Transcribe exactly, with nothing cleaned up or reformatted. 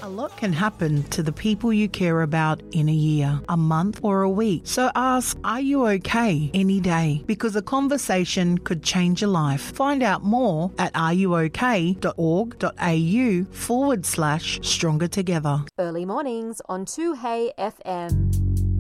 A lot can happen to the people you care about in a year, a month or a week. So ask, are you okay any day? Because a conversation could change your life. Find out more at ruok.org.au forward slash stronger together. Early mornings on two Hey F M.